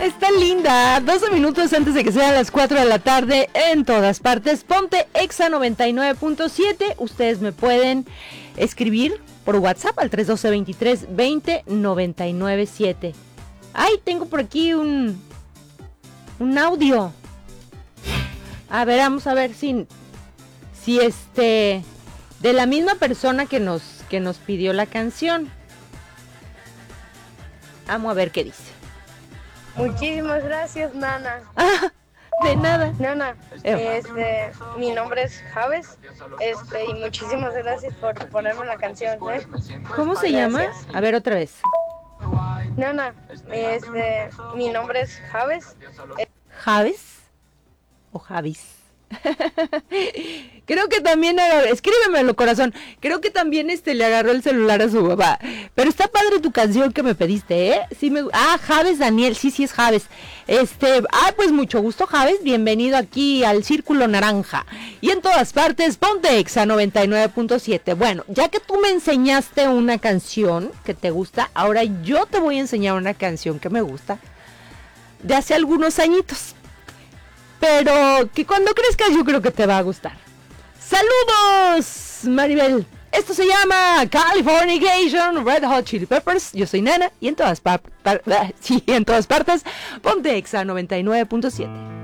Está linda. 12 minutos antes de que sean las 4 de la tarde en todas partes. Ponte Exa 99.7. Ustedes me pueden escribir por WhatsApp al 312-23-20-997. Ay, tengo por aquí un audio. A ver, vamos a ver si de la misma persona que nos pidió la canción. Vamos a ver qué dice. Muchísimas gracias, Nana. Ah, de nada. Nana, mi nombre es Javes, y muchísimas gracias por ponerme la canción, ¿eh? ¿Cómo se llama? A ver, otra vez. Nana, mi nombre es Javes. ¿Javes? ¿O Javis? Creo que también escríbemelo, corazón. Creo que también le agarró el celular a su papá. Pero está padre tu canción que me pediste, ¿eh? Sí Javes Daniel, sí es Javes. Pues mucho gusto, Javes. Bienvenido aquí al Círculo Naranja. Y en todas partes, ponte Exa 99.7. Bueno, ya que tú me enseñaste una canción que te gusta, ahora yo te voy a enseñar una canción que me gusta de hace algunos añitos. Pero que cuando crezcas yo creo que te va a gustar. ¡Saludos, Maribel! Esto se llama Californication, Red Hot Chili Peppers. Yo soy Nana y en todas partes, ponte Exa 99.7.